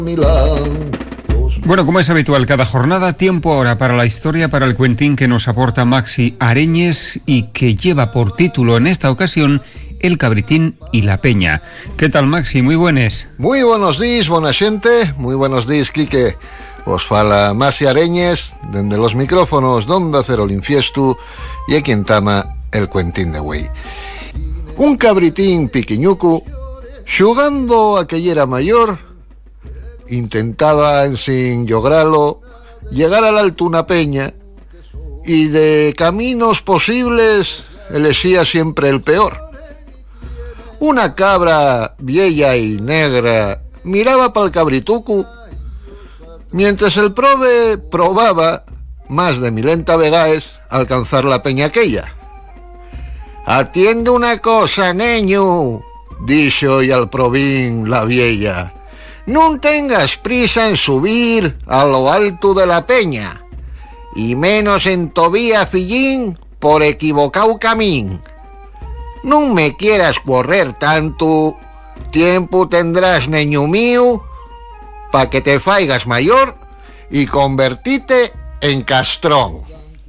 Bueno, como es habitual cada jornada, tiempo ahora para la historia, para el cuentín que nos aporta Maxi Areñes y que lleva por título en esta ocasión El Cabritín y la Peña. ¿Qué tal, Maxi? Muy buenas. Muy buenos días, buena xente. Muy buenos días, Quique. Os fala Maxi Areñes dende los micrófonos d'Onda Cero Linfiestu y a quien tama el cuentín de güey. Un cabritín piquiñucu, xugando a que era mayor, intentaba, sin lograrlo, llegar al alto una peña y de caminos posibles elegía siempre el peor. Una cabra vieja y negra miraba para el cabritucu mientras el prove probaba más de 1000 vegaes alcanzar la peña aquella. «Atiende una cosa, neño», dixo y al probín la vieja. «Non tengas prisa en subir a lo alto de la peña, y menos en tobía, fillín, por equivocao camín. Non me quieras correr tanto, tiempo tendrás, neño mío, pa que te faigas mayor y convertite en castrón».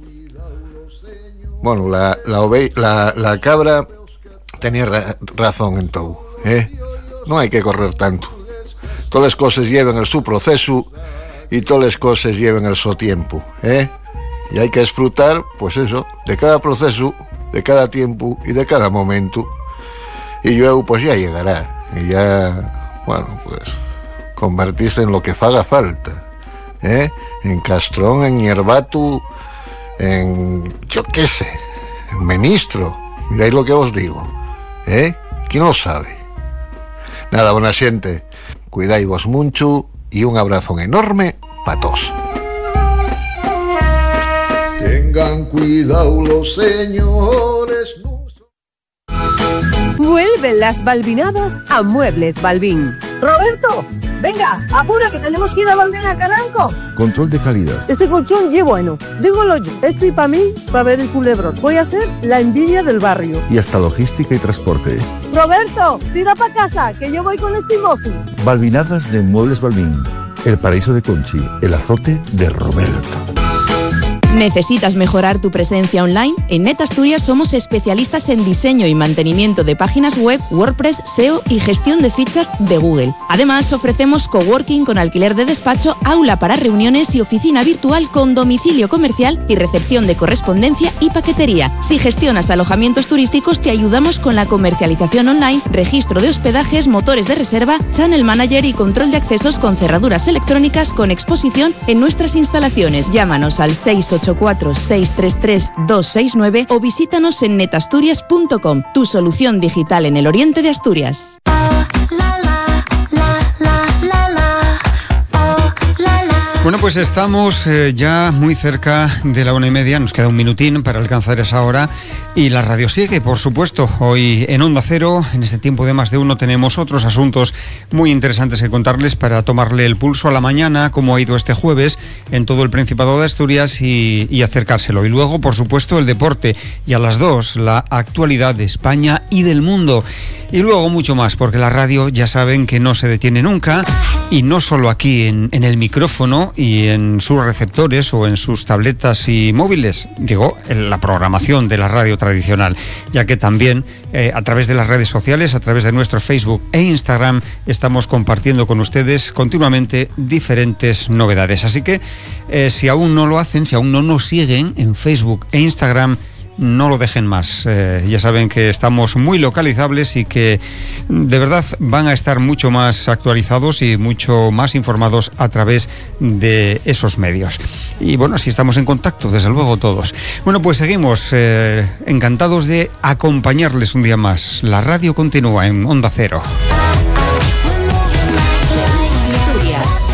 Bueno, la cabra tenía razón en todo, no hay que correr tanto. Todas las cosas llevan el su proceso y todas las cosas llevan el su tiempo, y hay que disfrutar, pues eso, de cada proceso, de cada tiempo y de cada momento, y luego pues ya llegará y ya, bueno, pues convertirse en lo que faga falta, en castrón, en hierbato, en, yo qué sé, en ministro. Miráis lo que os digo, ¿quién lo sabe? Nada, buena xente, cuidáis vos mucho y un abrazo enorme para todos. Tengan cuidado los señores. Vuelven las balbinadas a Muebles Balbín. Roberto, venga, apura que tenemos que ir a Balbín a Caranco. Control de calidad. Este colchón ye bueno, dígolo yo. Este para mí, para ver el culebrón. Voy a ser la envidia del barrio. Y hasta logística y transporte. Roberto, tira para casa, que yo voy con este mozo. Balbinadas de Muebles Balbín. El paraíso de Conchi, el azote de Roberto. ¿Necesitas mejorar tu presencia online? En NetAsturias somos especialistas en diseño y mantenimiento de páginas web, WordPress, SEO y gestión de fichas de Google. Además, ofrecemos coworking con alquiler de despacho, aula para reuniones y oficina virtual con domicilio comercial y recepción de correspondencia y paquetería. Si gestionas alojamientos turísticos, te ayudamos con la comercialización online, registro de hospedajes, motores de reserva, channel manager y control de accesos con cerraduras electrónicas con exposición en nuestras instalaciones. Llámanos al 684-633-269 o visítanos en netasturias.com, tu solución digital en el oriente de Asturias. Bueno, pues estamos ya muy cerca de la 1:30, nos queda un minutín para alcanzar esa hora y la radio sigue, por supuesto. Hoy en Onda Cero, en este tiempo de Más de Uno, tenemos otros asuntos muy interesantes que contarles para tomarle el pulso a la mañana, cómo ha ido este jueves en todo el Principado de Asturias y acercárselo. Y luego, por supuesto, el deporte y a las 2, la actualidad de España y del mundo. Y luego mucho más, porque la radio ya saben que no se detiene nunca, y no solo aquí en el micrófono y en sus receptores o en sus tabletas y móviles, digo, en la programación de la radio tradicional, ya que también a través de las redes sociales, a través de nuestro Facebook e Instagram, estamos compartiendo con ustedes continuamente diferentes novedades. Así que si aún no lo hacen, si aún no nos siguen en Facebook e Instagram, no lo dejen más. Ya saben que estamos muy localizables y que de verdad van a estar mucho más actualizados y mucho más informados a través de esos medios. Y bueno, si estamos en contacto, desde luego todos. Bueno, pues seguimos encantados de acompañarles un día más. La radio continúa en Onda Cero.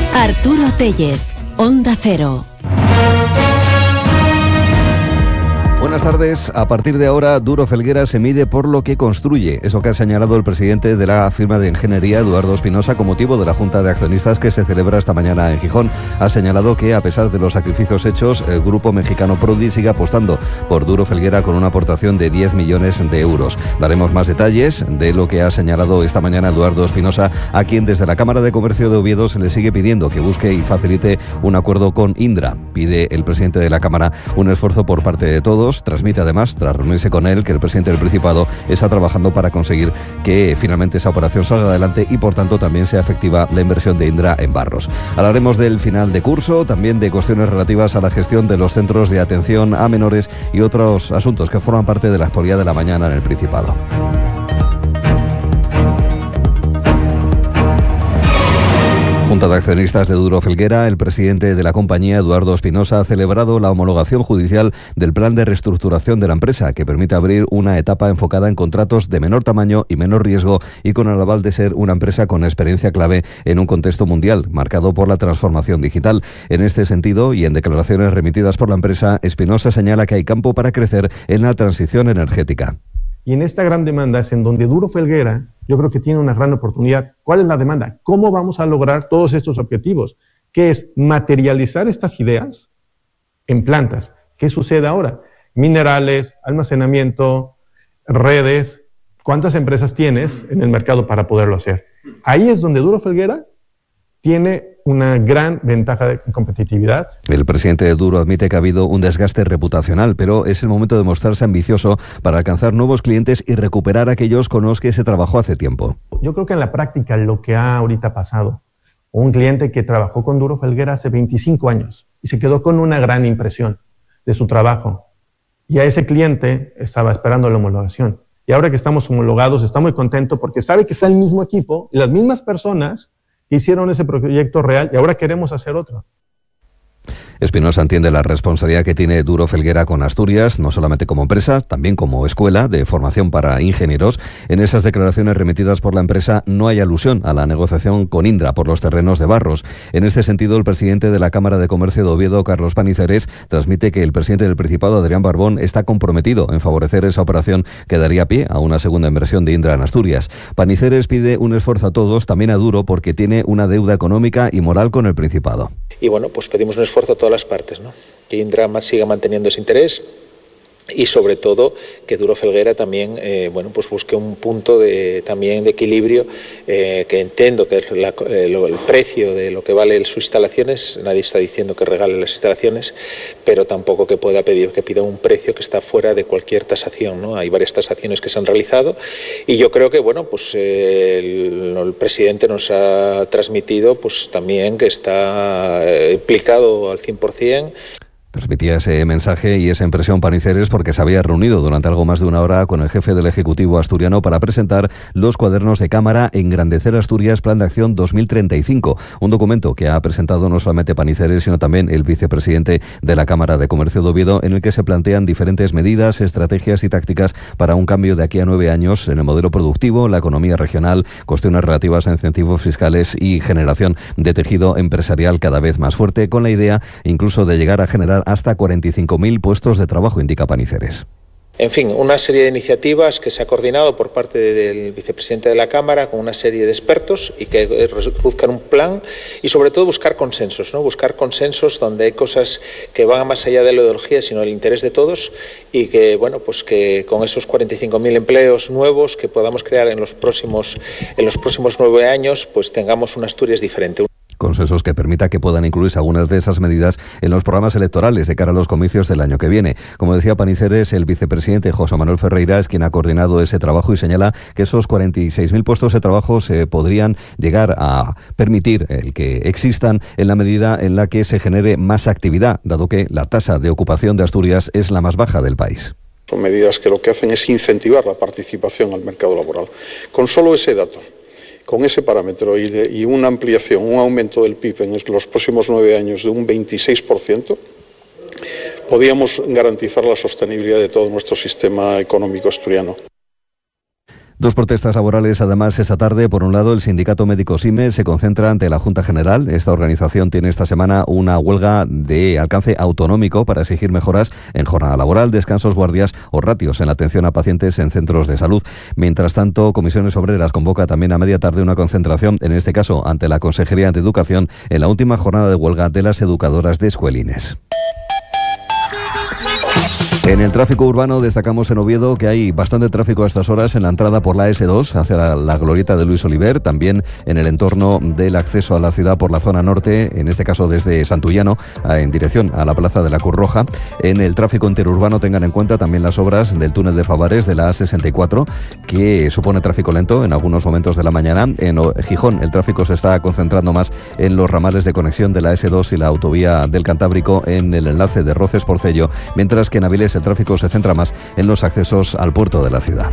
Arturo Tellez, Onda Cero. Buenas tardes. A partir de ahora, Duro Felguera se mide por lo que construye. Eso que ha señalado el presidente de la firma de ingeniería, Eduardo Espinosa, con motivo de la Junta de Accionistas que se celebra esta mañana en Gijón. Ha señalado que, a pesar de los sacrificios hechos, el grupo mexicano Prodi sigue apostando por Duro Felguera con una aportación de 10 millones de euros. Daremos más detalles de lo que ha señalado esta mañana Eduardo Espinosa, a quien desde la Cámara de Comercio de Oviedo se le sigue pidiendo que busque y facilite un acuerdo con Indra. Pide el presidente de la Cámara un esfuerzo por parte de todos. Transmite además, tras reunirse con él, que el presidente del Principado está trabajando para conseguir que finalmente esa operación salga adelante y por tanto también sea efectiva la inversión de Indra en Barros. Hablaremos del final de curso, también de cuestiones relativas a la gestión de los centros de atención a menores y otros asuntos que forman parte de la actualidad de la mañana en el Principado. Junta de Accionistas de Duro Felguera, el presidente de la compañía, Eduardo Espinosa, ha celebrado la homologación judicial del plan de reestructuración de la empresa, que permite abrir una etapa enfocada en contratos de menor tamaño y menor riesgo y con el aval de ser una empresa con experiencia clave en un contexto mundial, marcado por la transformación digital. En este sentido, y en declaraciones remitidas por la empresa, Espinosa señala que hay campo para crecer en la transición energética. Y en esta gran demanda es en donde Duro Felguera, yo creo que tiene una gran oportunidad. ¿Cuál es la demanda? ¿Cómo vamos a lograr todos estos objetivos? Que es materializar estas ideas en plantas. ¿Qué sucede ahora? Minerales, almacenamiento, redes. ¿Cuántas empresas tienes en el mercado para poderlo hacer? Ahí es donde Duro Felguera tiene una gran ventaja de competitividad. El presidente de Duro admite que ha habido un desgaste reputacional, pero es el momento de mostrarse ambicioso para alcanzar nuevos clientes y recuperar aquellos con los que se trabajó hace tiempo. Yo creo que en la práctica lo que ha ahorita pasado, un cliente que trabajó con Duro Felguera hace 25 años y se quedó con una gran impresión de su trabajo. Y a ese cliente estaba esperando la homologación. Y ahora que estamos homologados, está muy contento porque sabe que está el mismo equipo y las mismas personas que hicieron ese proyecto real y ahora queremos hacer otro. Espinosa entiende la responsabilidad que tiene Duro Felguera con Asturias, no solamente como empresa, también como escuela de formación para ingenieros. En esas declaraciones remitidas por la empresa no hay alusión a la negociación con Indra por los terrenos de Barros. En este sentido, el presidente de la Cámara de Comercio de Oviedo, Carlos Paniceres, transmite que el presidente del Principado, Adrián Barbón, está comprometido en favorecer esa operación que daría pie a una segunda inversión de Indra en Asturias. Paniceres pide un esfuerzo a todos, también a Duro, porque tiene una deuda económica y moral con el Principado. Y bueno, pues pedimos un esfuerzo a todas las partes, ¿no? Que Indra siga manteniendo ese interés y sobre todo que Duro Felguera también pues busque un punto también de equilibrio, que entiendo que es el precio de lo que vale sus instalaciones. Nadie está diciendo que regale las instalaciones, pero tampoco que pida un precio que está fuera de cualquier tasación, ¿no? Hay varias tasaciones que se han realizado y yo creo que bueno, pues el presidente nos ha transmitido pues también que está implicado al 100%. Transmitía ese mensaje y esa impresión Paniceres porque se había reunido durante algo más de una hora con el jefe del Ejecutivo asturiano para presentar los cuadernos de Cámara Engrandecer Asturias Plan de Acción 2035, un documento que ha presentado no solamente Paniceres sino también el vicepresidente de la Cámara de Comercio de Oviedo, en el que se plantean diferentes medidas, estrategias y tácticas para un cambio de aquí a 9 años en el modelo productivo, la economía regional, cuestiones relativas a incentivos fiscales y generación de tejido empresarial cada vez más fuerte, con la idea incluso de llegar a generar hasta 45.000 puestos de trabajo, indica Paniceres. En fin, una serie de iniciativas que se ha coordinado por parte del vicepresidente de la Cámara con una serie de expertos y que buscan un plan y sobre todo buscar consensos, ¿no? Buscar consensos donde hay cosas que van más allá de la ideología, sino el interés de todos y que, bueno, pues que con esos 45.000 empleos nuevos que podamos crear en los próximos 9 años, pues tengamos una Asturias diferente. Consensos que permita que puedan incluirse algunas de esas medidas en los programas electorales de cara a los comicios del año que viene. Como decía Paniceres, el vicepresidente José Manuel Ferreira es quien ha coordinado ese trabajo y señala que esos 46.000 puestos de trabajo se podrían llegar a permitir el que existan en la medida en la que se genere más actividad, dado que la tasa de ocupación de Asturias es la más baja del país. Son medidas que lo que hacen es incentivar la participación al mercado laboral. Con solo ese dato, con ese parámetro y una ampliación, un aumento del PIB en los próximos 9 años de un 26%, podíamos garantizar la sostenibilidad de todo nuestro sistema económico asturiano. Dos protestas laborales además esta tarde. Por un lado, el sindicato médico SIME se concentra ante la Junta General. Esta organización tiene esta semana una huelga de alcance autonómico para exigir mejoras en jornada laboral, descansos, guardias o ratios en la atención a pacientes en centros de salud. Mientras tanto, Comisiones Obreras convoca también a media tarde una concentración, en este caso ante la Consejería de Educación, en la última jornada de huelga de las educadoras de escuelines. En el tráfico urbano destacamos en Oviedo que hay bastante tráfico a estas horas en la entrada por la S2 hacia la glorieta de Luis Oliver, también en el entorno del acceso a la ciudad por la zona norte, en este caso desde Santullano en dirección a la Plaza de la Cruz Roja. En el tráfico interurbano tengan en cuenta también las obras del túnel de Favares de la A64, que supone tráfico lento en algunos momentos de la mañana. En Gijón el tráfico se está concentrando más en los ramales de conexión de la S2 y la autovía del Cantábrico en el enlace de Roces-Porcello, mientras que en Avilés el tráfico se centra más en los accesos al puerto de la ciudad.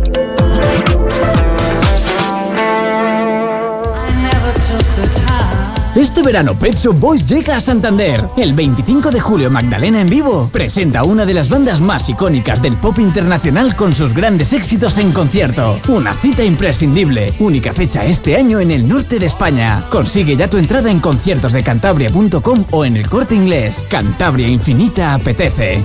Este verano Pet Shop Boys llega a Santander. El 25 de julio Magdalena en vivo presenta una de las bandas más icónicas del pop internacional con sus grandes éxitos en concierto. Una cita imprescindible, única fecha este año en el norte de España. Consigue ya tu entrada en conciertosdecantabria.com o en El Corte Inglés. Cantabria Infinita apetece.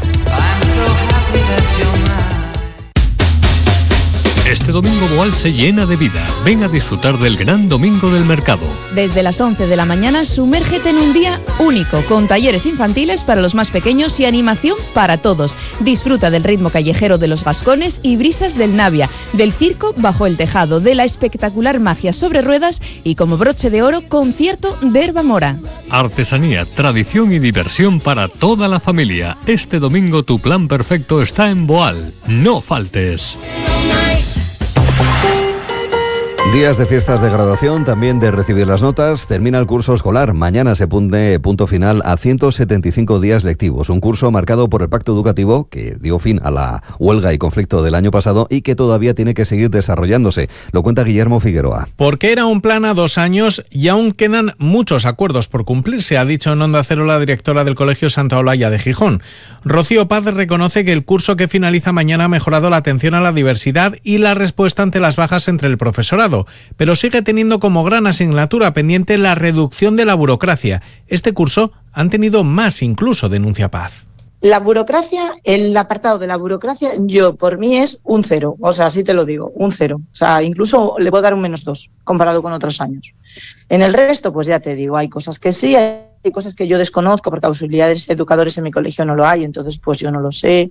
Este domingo Boal se llena de vida. Ven a disfrutar del gran domingo del mercado. Desde las 11 de la mañana, sumérgete en un día único, con talleres infantiles para los más pequeños y animación para todos. Disfruta del ritmo callejero de los Gascones y brisas del Navia, del circo bajo el tejado, de la espectacular magia sobre ruedas y como broche de oro, concierto de Herba Mora. Artesanía, tradición y diversión para toda la familia. Este domingo tu plan perfecto está en Boal. No faltes. Días de fiestas de graduación, también de recibir las notas. Termina el curso escolar. Mañana se pone punto final a 175 días lectivos. Un curso marcado por el pacto educativo que dio fin a la huelga y conflicto del año pasado y que todavía tiene que seguir desarrollándose. Lo cuenta Guillermo Figueroa. Porque era un plan a 2 años y aún quedan muchos acuerdos por cumplirse, ha dicho en Onda Cero la directora del Colegio Santa Olaya de Gijón. Rocío Paz reconoce que el curso que finaliza mañana ha mejorado la atención a la diversidad y la respuesta ante las bajas entre el profesorado, pero sigue teniendo como gran asignatura pendiente la reducción de la burocracia. Este curso han tenido más incluso, denuncia Paz. La burocracia, el apartado de la burocracia, yo por mí es un 0, o sea, así te lo digo, un 0. O sea, incluso le puedo dar un -2 comparado con otros años. En el resto, pues ya te digo, hay cosas que sí, hay cosas que yo desconozco porque auxiliares educadores en mi colegio no lo hay, entonces pues yo no lo sé.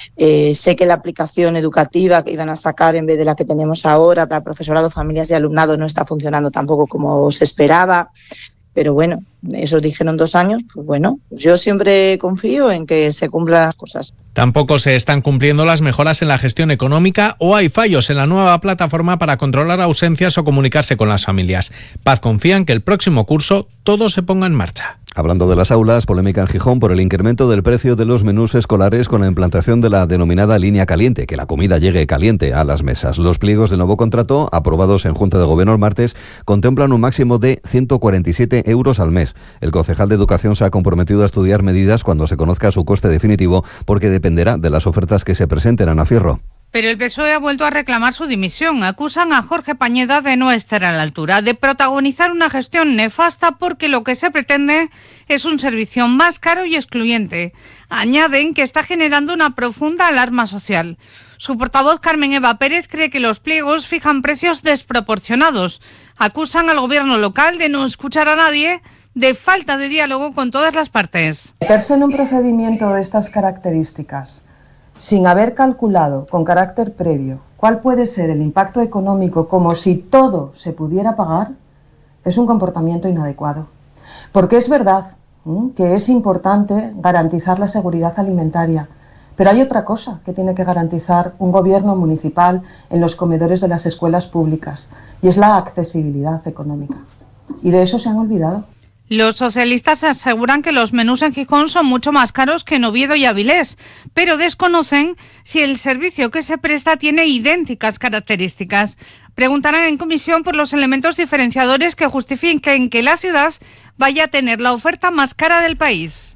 Sé que la aplicación educativa que iban a sacar en vez de la que tenemos ahora para profesorado, familias y alumnado no está funcionando tampoco como se esperaba. Pero bueno, eso dijeron 2 años, pues bueno, yo siempre confío en que se cumplan las cosas. Tampoco se están cumpliendo las mejoras en la gestión económica o hay fallos en la nueva plataforma para controlar ausencias o comunicarse con las familias. Paz confía en que el próximo curso todo se ponga en marcha. Hablando de las aulas, polémica en Gijón por el incremento del precio de los menús escolares con la implantación de la denominada línea caliente, que la comida llegue caliente a las mesas. Los pliegos del nuevo contrato, aprobados en Junta de Gobierno el martes, contemplan un máximo de 147 euros al mes. El concejal de Educación se ha comprometido a estudiar medidas cuando se conozca su coste definitivo, porque dependerá de las ofertas que se presenten. Ana Fierro. Pero el PSOE ha vuelto a reclamar su dimisión. Acusan a Jorge Pañeda de no estar a la altura, de protagonizar una gestión nefasta porque lo que se pretende es un servicio más caro y excluyente. Añaden que está generando una profunda alarma social. Su portavoz Carmen Eva Pérez cree que los pliegos fijan precios desproporcionados. Acusan al gobierno local de no escuchar a nadie, de falta de diálogo con todas las partes. Meterse en un procedimiento de estas características sin haber calculado con carácter previo cuál puede ser el impacto económico, como si todo se pudiera pagar, es un comportamiento inadecuado. Porque es verdad que es importante garantizar la seguridad alimentaria, pero hay otra cosa que tiene que garantizar un gobierno municipal en los comedores de las escuelas públicas, y es la accesibilidad económica. Y de eso se han olvidado. Los socialistas aseguran que los menús en Gijón son mucho más caros que en Oviedo y Avilés, pero desconocen si el servicio que se presta tiene idénticas características. Preguntarán en comisión por los elementos diferenciadores que justifiquen que la ciudad vaya a tener la oferta más cara del país.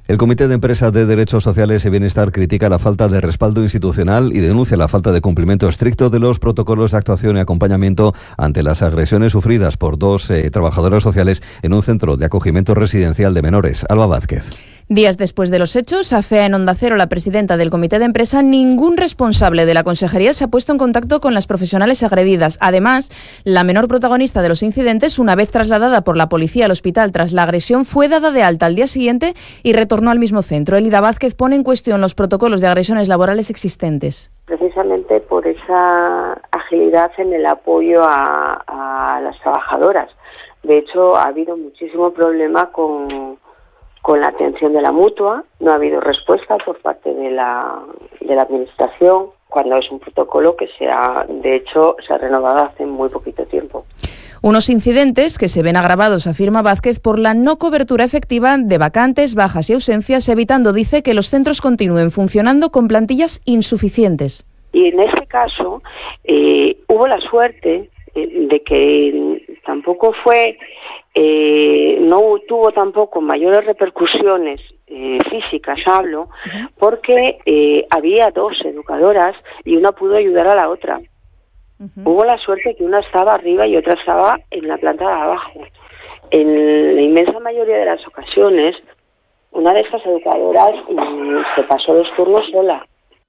El Comité de Empresa de Derechos Sociales y Bienestar critica la falta de respaldo institucional y denuncia la falta de cumplimiento estricto de los protocolos de actuación y acompañamiento ante las agresiones sufridas por dos trabajadoras sociales en un centro de acogimiento residencial de menores. Alba Vázquez. Días después de los hechos, afea en Onda Cero la presidenta del Comité de Empresa, ningún responsable de la consejería se ha puesto en contacto con las profesionales agredidas. Además, la menor protagonista de los incidentes, una vez trasladada por la policía al hospital tras la agresión, fue dada de alta al día siguiente y retornó al mismo centro. Elida Vázquez pone en cuestión los protocolos de agresiones laborales existentes. Precisamente por esa agilidad en el apoyo a las trabajadoras. De hecho, ha habido muchísimo problema con la atención de la mutua, no ha habido respuesta por parte de la administración, cuando es un protocolo que se ha renovado hace muy poquito tiempo. Unos incidentes que se ven agravados, afirma Vázquez, por la no cobertura efectiva de vacantes, bajas y ausencias, evitando, dice, que los centros continúen funcionando con plantillas insuficientes. Y en este caso hubo la suerte de que tampoco fue... no tuvo tampoco mayores repercusiones físicas, porque había dos educadoras y una pudo ayudar a la otra. Hubo la suerte que una estaba arriba y otra estaba en la planta de abajo. En la inmensa mayoría de las ocasiones, una de estas educadoras se pasó los turnos sola.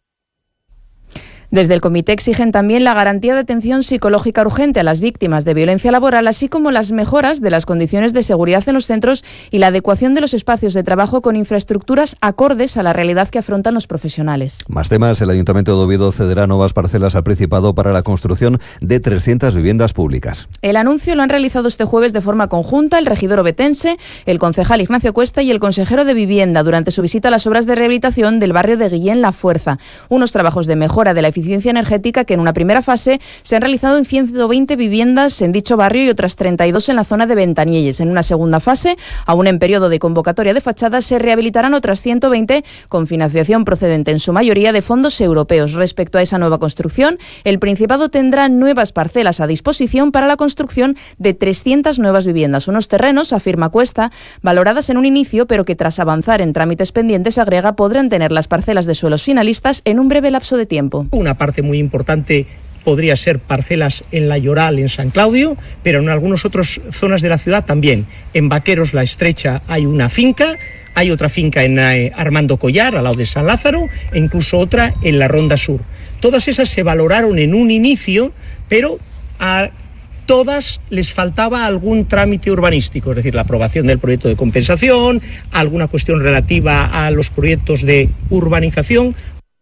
Desde el comité exigen también la garantía de atención psicológica urgente a las víctimas de violencia laboral, así como las mejoras de las condiciones de seguridad en los centros y la adecuación de los espacios de trabajo con infraestructuras acordes a la realidad que afrontan los profesionales. Más temas. El Ayuntamiento de Oviedo cederá nuevas parcelas al Principado para la construcción de 300 viviendas públicas. El anuncio lo han realizado este jueves de forma conjunta el regidor ovetense, el concejal Ignacio Cuesta y el consejero de Vivienda durante su visita a las obras de rehabilitación del barrio de Guillén La Fuerza. Unos trabajos de mejora de la eficiencia energética que en una primera fase se han realizado en 120 viviendas en dicho barrio y otras 32 en la zona de Ventanielles. En una segunda fase, aún en periodo de convocatoria de fachadas, se rehabilitarán otras 120 con financiación procedente en su mayoría de fondos europeos. Respecto a esa nueva construcción, el Principado tendrá nuevas parcelas a disposición para la construcción de 300 nuevas viviendas. Unos terrenos, afirma Cuesta, valoradas en un inicio, pero que tras avanzar en trámites pendientes, agrega, podrán tener las parcelas de suelos finalistas en un breve lapso de tiempo. Una parte muy importante podría ser parcelas en La Lloral, en San Claudio, pero en algunas otras zonas de la ciudad también. En Vaqueros La Estrecha hay una finca, hay otra finca en Armando Collar, al lado de San Lázaro, e incluso otra en la Ronda Sur. Todas esas se valoraron en un inicio, pero a todas les faltaba algún trámite urbanístico, es decir, la aprobación del proyecto de compensación, alguna cuestión relativa a los proyectos de urbanización.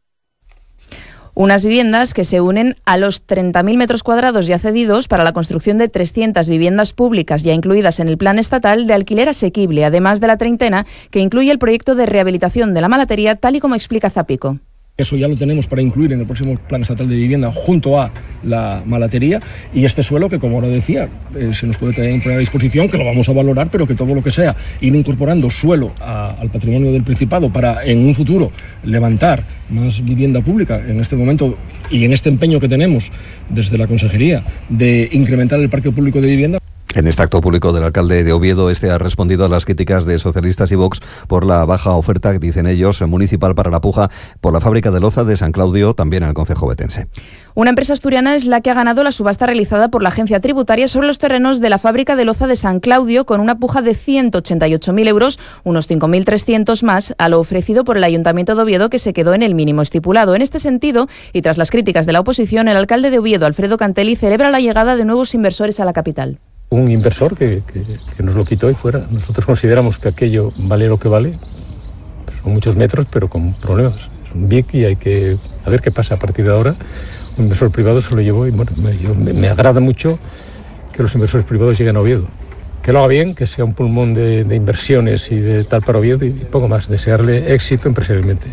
Unas viviendas que se unen a los 30.000 metros cuadrados ya cedidos para la construcción de 300 viviendas públicas ya incluidas en el plan estatal de alquiler asequible, además de la treintena que incluye el proyecto de rehabilitación de la Malatería, tal y como explica Zapico. Eso ya lo tenemos para incluir en el próximo Plan Estatal de Vivienda junto a la Malatería y este suelo que, como ahora decía, se nos puede poner a disposición, que lo vamos a valorar, pero que todo lo que sea ir incorporando suelo al patrimonio del Principado para en un futuro levantar más vivienda pública en este momento y en este empeño que tenemos desde la Consejería de incrementar el parque público de vivienda. En este acto público del alcalde de Oviedo, ha respondido a las críticas de socialistas y Vox por la baja oferta, dicen ellos, municipal para la puja por la fábrica de loza de San Claudio, también en el concejo ovetense. Una empresa asturiana es la que ha ganado la subasta realizada por la agencia tributaria sobre los terrenos de la fábrica de loza de San Claudio, con una puja de 188.000 euros, unos 5.300 más a lo ofrecido por el Ayuntamiento de Oviedo, que se quedó en el mínimo estipulado. En este sentido, y tras las críticas de la oposición, el alcalde de Oviedo, Alfredo Cantelli, celebra la llegada de nuevos inversores a la capital. Un inversor que nos lo quitó y fuera. Nosotros consideramos que aquello vale lo que vale. Son muchos metros, pero con problemas. Es un BIC y hay que a ver qué pasa a partir de ahora. Un inversor privado se lo llevó y bueno, me agrada mucho que los inversores privados lleguen a Oviedo. Que lo haga bien, que sea un pulmón de inversiones y de tal para Oviedo y poco más. Desearle éxito empresarialmente.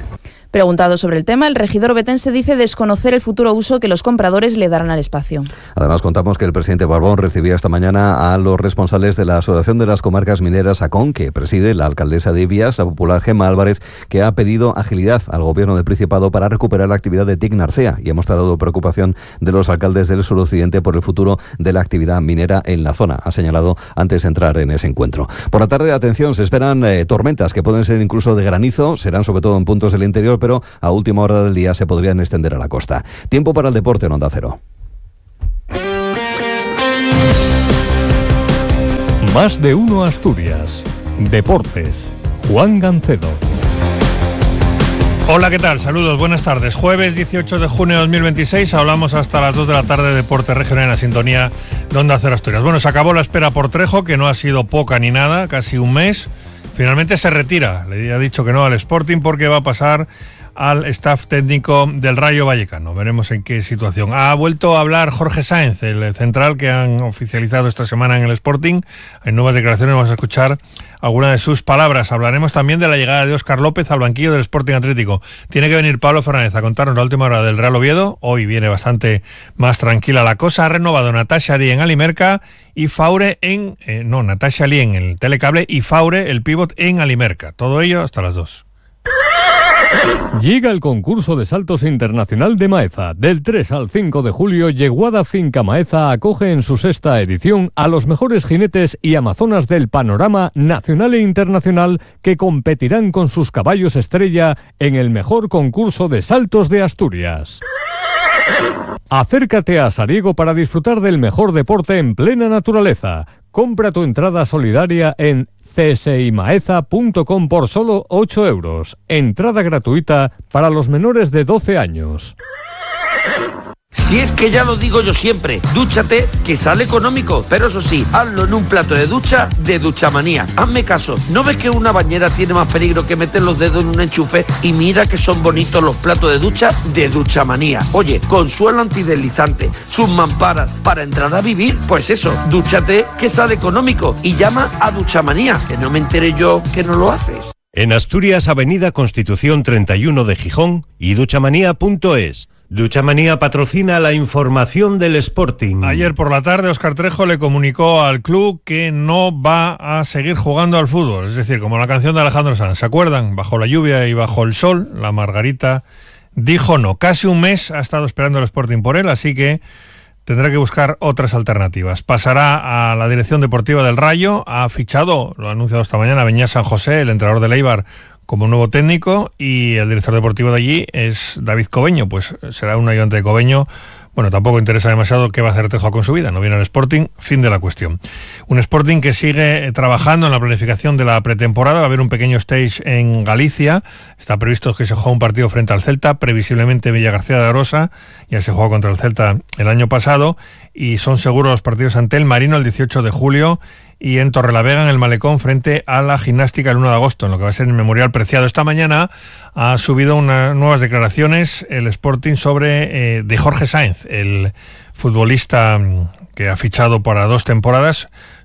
Preguntado sobre el tema, el regidor obetense dice desconocer el futuro uso que los compradores le darán al espacio. Además, contamos que el presidente Barbón recibía esta mañana a los responsables de la Asociación de las Comarcas Mineras ACON, que preside la alcaldesa de Ibias, la popular Gemma Álvarez, que ha pedido agilidad al gobierno del Principado para recuperar la actividad de TIC Narcea y ha mostrado preocupación de los alcaldes del suroccidente por el futuro de la actividad minera en la zona, ha señalado antes de entrar en ese encuentro. Por la tarde, atención, se esperan tormentas que pueden ser incluso de granizo, serán sobre todo en puntos del interior, pero a última hora del día se podrían extender a la costa. Tiempo para el deporte en Onda Cero. Más de uno Asturias. Deportes. Juan Gancedo. Hola, ¿qué tal? Saludos, buenas tardes. Jueves 18 de junio de 2026, hablamos hasta las 2 de la tarde de Deporte Regional en la sintonía de Onda Cero Asturias. Bueno, se acabó la espera por Trejo, que no ha sido poca ni nada, casi un mes. Finalmente se retira, le ha dicho que no al Sporting porque va a pasar al staff técnico del Rayo Vallecano. Veremos en qué situación. Ha vuelto a hablar Jorge Sáenz, el central que han oficializado esta semana en el Sporting. Hay nuevas declaraciones, vamos a escuchar algunas de sus palabras. Hablaremos también de la llegada de Óscar López al banquillo del Sporting Atlético. Tiene que venir Pablo Fernández a contarnos la última hora del Real Oviedo. Hoy viene bastante más tranquila la cosa. Ha renovado Natasha Lee en Alimerca y Faure Natasha Lee en el Telecable y Faure, el pívot, en Alimerca. Todo ello hasta las 2. Llega el concurso de saltos internacional de Maeza. Del 3 al 5 de julio, Yeguada Finca Maeza acoge en su 6ª edición a los mejores jinetes y amazonas del panorama nacional e internacional que competirán con sus caballos estrella en el mejor concurso de saltos de Asturias. Acércate a Sariego para disfrutar del mejor deporte en plena naturaleza. Compra tu entrada solidaria en csimaeza.com por solo 8 euros. Entrada gratuita para los menores de 12 años. Si es que ya lo digo yo siempre, dúchate, que sale económico, pero eso sí, hazlo en un plato de ducha de Duchamanía. Hazme caso, ¿no ves que una bañera tiene más peligro que meter los dedos en un enchufe? Y mira que son bonitos los platos de ducha de Duchamanía. Oye, con suelo antideslizante, sus mamparas, para entrar a vivir, pues eso, dúchate, que sale económico, y llama a Duchamanía, que no me entere yo que no lo haces. En Asturias, Avenida Constitución 31 de Gijón y duchamanía.es. Duchamanía patrocina la información del Sporting. Ayer por la tarde Óscar Trejo le comunicó al club que no va a seguir jugando al fútbol. Es decir, como la canción de Alejandro Sanz. ¿Se acuerdan? Bajo la lluvia y bajo el sol, la Margarita dijo no. Casi un mes ha estado esperando el Sporting por él, así que tendrá que buscar otras alternativas. Pasará a la dirección deportiva del Rayo. Ha fichado, lo ha anunciado esta mañana, Beñat San José, el entrenador del Eibar, como nuevo técnico, y el director deportivo de allí es David Cobeño, pues será un ayudante de Cobeño. Bueno, tampoco interesa demasiado qué va a hacer Trejo con su vida, no viene al Sporting, fin de la cuestión. Un Sporting que sigue trabajando en la planificación de la pretemporada, va a haber un pequeño stage en Galicia, está previsto que se juegue un partido frente al Celta, previsiblemente Villagarcía de Arosa, ya se jugó contra el Celta el año pasado, y son seguros los partidos ante el Marino el 18 de julio, y en Torrelavega, en el Malecón, frente a la Gimnástica el 1 de agosto, en lo que va a ser el Memorial Preciado. Esta mañana ha subido unas nuevas declaraciones el Sporting sobre de Jorge Sáenz, el futbolista que ha fichado para 2 temporadas,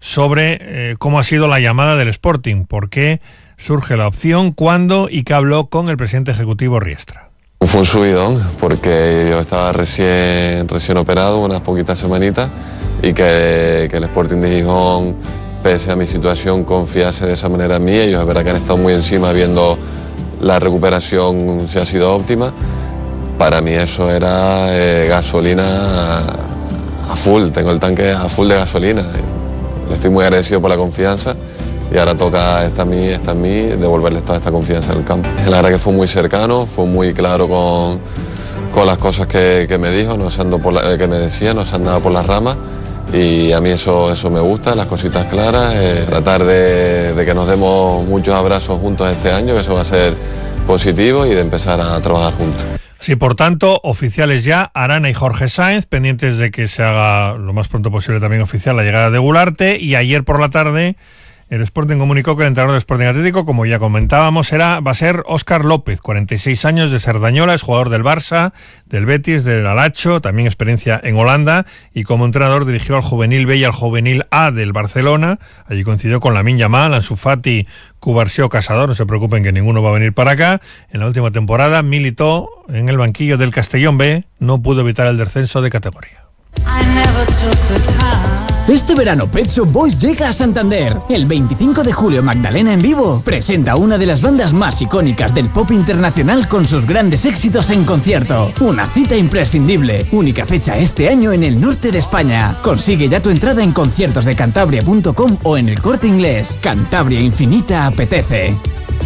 sobre cómo ha sido la llamada del Sporting, por qué surge la opción, cuándo y qué habló con el presidente ejecutivo Riestra. Fue un subidón porque yo estaba recién operado, unas poquitas semanitas, y que el Sporting de Gijón, pese a mi situación, confiase de esa manera en mí. Ellos es verdad que han estado muy encima viendo la recuperación si ha sido óptima. Para mí eso era gasolina a full, tengo el tanque a full de gasolina. Le estoy muy agradecido por la confianza y ahora está en mí devolverles toda esta confianza en el campo. La verdad que fue muy cercano, fue muy claro con las cosas que me dijo, que me decía, no se han dado por las ramas. Y a mí eso me gusta, las cositas claras, tratar de que nos demos muchos abrazos juntos este año, que eso va a ser positivo, y de empezar a trabajar juntos. Sí, por tanto, oficiales ya, Arana y Jorge Sáenz, pendientes de que se haga lo más pronto posible también oficial la llegada de Gularte, y ayer por la tarde El Sporting comunicó que el entrenador del Sporting Atlético, como ya comentábamos, va a ser Óscar López, 46 años, de Cerdañola, es jugador del Barça, del Betis, del Alacho, también experiencia en Holanda, y como entrenador dirigió al Juvenil B y al Juvenil A del Barcelona. Allí coincidió con Lamine Yamal, Ansu Fati, Cubarsí, Casador, no se preocupen que ninguno va a venir para acá. En la última temporada militó en el banquillo del Castellón B, no pudo evitar el descenso de categoría. Este verano Pet Shop Boys llega a Santander. El 25 de julio Magdalena en Vivo presenta una de las bandas más icónicas del pop internacional con sus grandes éxitos en concierto. Una cita imprescindible. Única fecha este año en el norte de España. Consigue ya tu entrada en conciertosdecantabria.com o en El Corte Inglés. Cantabria Infinita apetece.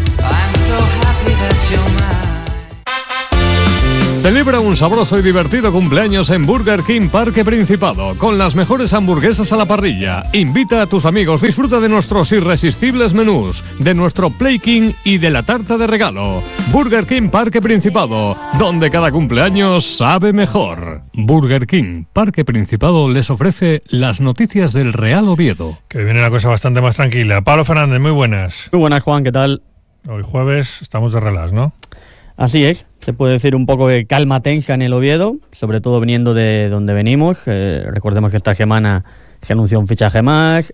Celebra un sabroso y divertido cumpleaños en Burger King Parque Principado, con las mejores hamburguesas a la parrilla. Invita a tus amigos, disfruta de nuestros irresistibles menús, de nuestro Play King y de la tarta de regalo. Burger King Parque Principado, donde cada cumpleaños sabe mejor. Burger King Parque Principado les ofrece las noticias del Real Oviedo. Que hoy viene la cosa bastante más tranquila. Pablo Fernández, muy buenas. Muy buenas, Juan, ¿qué tal? Hoy jueves estamos de relax, ¿no? Así es, se puede decir un poco de calma tensa en el Oviedo, sobre todo viniendo de donde venimos. Recordemos que esta semana se anunció un fichaje más,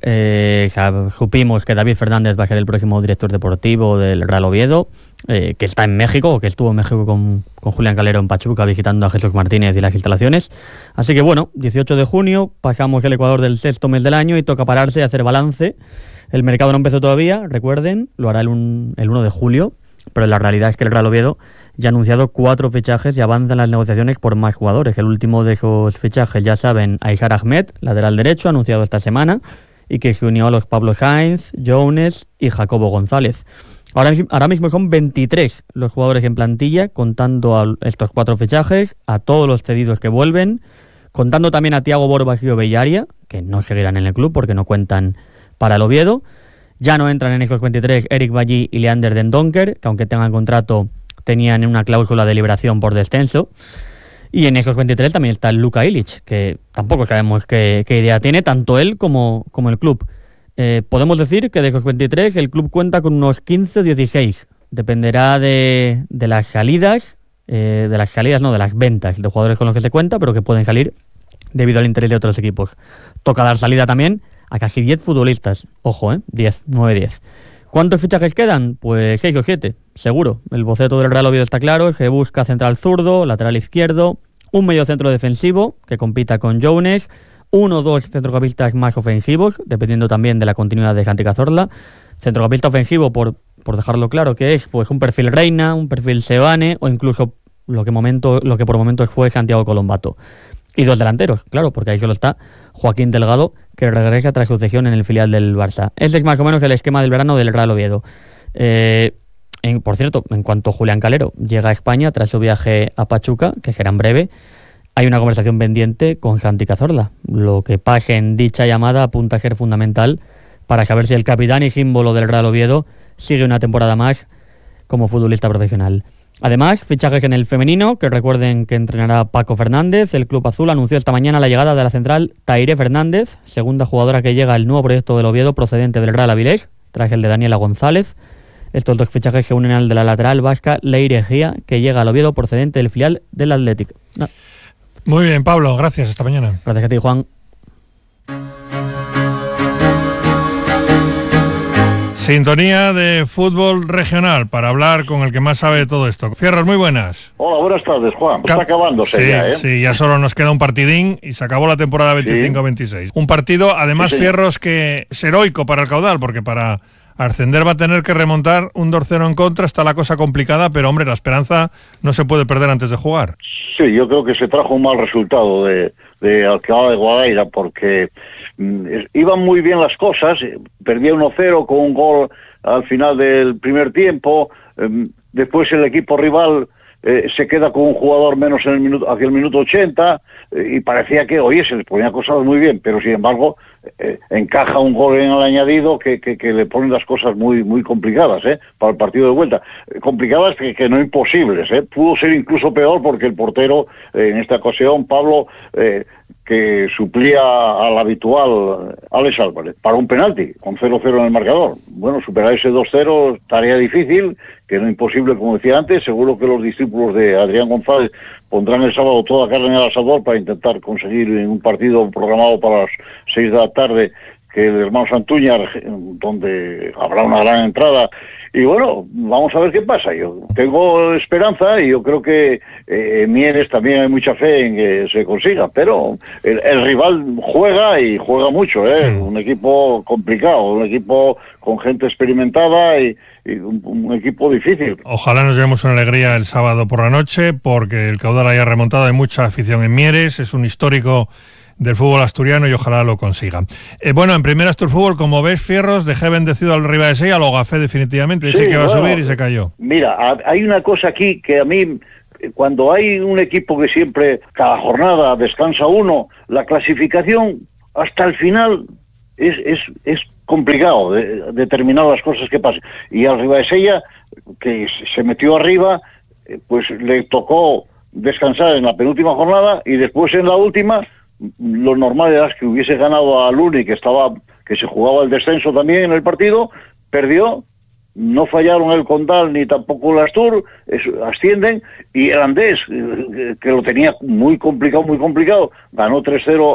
supimos que David Fernández va a ser el próximo director deportivo del Real Oviedo, que está en México, o que estuvo en México con Julián Calero en Pachuca visitando a Jesús Martínez y las instalaciones. Así que bueno, 18 de junio, pasamos el Ecuador del sexto mes del año y toca pararse y hacer balance. El mercado no empezó todavía, recuerden, lo hará el 1 de julio. Pero la realidad es que el Real Oviedo ya ha anunciado 4 fichajes y avanzan las negociaciones por más jugadores. El último de esos fichajes, ya saben, Aizar Ahmed, lateral derecho, anunciado esta semana, y que se unió a los Pablo Sainz, Jones y Jacobo González. Ahora mismo son 23 los jugadores en plantilla, contando a estos 4 fichajes, a todos los cedidos que vuelven, contando también a Thiago Borbas y Obellaria, que no seguirán en el club porque no cuentan para el Oviedo. Ya no entran en esos 23 Eric Ballí y Leander Den Donker, que aunque tengan contrato tenían una cláusula de liberación por descenso. Y en esos 23 también está Luka Ilic, que tampoco sabemos qué idea tiene, tanto él como el club. Podemos decir que de esos 23 el club cuenta con unos 15 o 16. Dependerá de las salidas, de las ventas de jugadores con los que se cuenta, pero que pueden salir debido al interés de otros equipos. Toca dar salida también a casi 10 futbolistas. Ojo, 9-10. ¿Cuántos fichajes quedan? Pues 6 o 7, seguro. El boceto del Real Oviedo está claro. Se busca central zurdo, lateral izquierdo, un mediocentro defensivo que compita con Jones, 1 o 2 centrocampistas más ofensivos, dependiendo también de la continuidad de Santi Cazorla. Centrocampista ofensivo, por dejarlo claro, que es pues un perfil Reina, un perfil Seoane o incluso lo que por momentos fue Santiago Colombato. Y 2 delanteros, claro, porque ahí solo está Joaquín Delgado, que regresa tras su cesión en el filial del Barça. Ese es más o menos el esquema del verano del Real Oviedo. Por cierto, en cuanto Julián Calero llega a España tras su viaje a Pachuca, que será en breve, hay una conversación pendiente con Santi Cazorla. Lo que pase en dicha llamada apunta a ser fundamental para saber si el capitán y símbolo del Real Oviedo sigue una temporada más como futbolista profesional. Además, fichajes en el femenino, que recuerden que entrenará Paco Fernández. El Club Azul anunció esta mañana la llegada de la central Tairé Fernández, segunda jugadora que llega al nuevo proyecto del Oviedo procedente del Real Avilés, tras el de Daniela González. Estos 2 fichajes se unen al de la lateral vasca Leire Gía, que llega al Oviedo procedente del filial del Athletic. Muy bien, Pablo, gracias, hasta mañana. Gracias a ti, Juan. Sintonía de fútbol regional para hablar con el que más sabe de todo esto. Fierros, muy buenas. Hola, buenas tardes, Juan. Está acabándose ya, ¿eh? Sí, ya solo nos queda un partidín y se acabó la temporada 25-26. Un partido, además, sí, Fierros, que es heroico para el Caudal, porque para ascender va a tener que remontar un 2-0 en contra. Está la cosa complicada, pero, hombre, la esperanza no se puede perder antes de jugar. Sí, yo creo que se trajo un mal resultado de Alcalá de Guadaira, porque iban muy bien las cosas, perdía 1-0 con un gol al final del primer tiempo, después el equipo rival se queda con un jugador menos hacia el minuto 80, y parecía que, oye, se les ponían cosas muy bien, pero sin embargo encaja un gol en el añadido que le ponen las cosas muy complicadas para el partido de vuelta. Complicadas que no imposibles. Pudo ser incluso peor porque el portero, en esta ocasión, Pablo, que suplía al habitual Alex Álvarez para un penalti, con 0-0 en el marcador. Bueno, superar ese 2-0, tarea difícil, que no imposible, como decía antes. Seguro que los discípulos de Adrián González pondrán el sábado toda carne en el asador para intentar conseguir un partido programado para las 6 de la tarde, que el hermano Santuñar, donde habrá una gran entrada. Y bueno, vamos a ver qué pasa. Yo tengo esperanza y yo creo que en Mieres también hay mucha fe en que se consiga, pero el rival juega y juega mucho, un equipo complicado, un equipo con gente experimentada y un equipo difícil. Ojalá nos llevemos una alegría el sábado por la noche, porque el caudal haya remontado, hay mucha afición en Mieres, es un histórico del fútbol asturiano y ojalá lo consiga. Bueno, en Primera Asturfútbol, como ves, Fierros, dejé bendecido al Ribadesella, lo gafé definitivamente, dije que iba a subir y se cayó. Mira, hay una cosa aquí que a mí, cuando hay un equipo que siempre, cada jornada descansa uno, la clasificación hasta el final es complicado determinar las cosas que pasan. Y al Ribadesella, que se metió arriba, pues le tocó descansar en la penúltima jornada y después en la última. Lo normal era que hubiese ganado a Luni, que se jugaba el descenso también en el partido, perdió, no fallaron el Condal ni tampoco el Astur, ascienden, y el Andés, que lo tenía muy complicado, ganó 3-0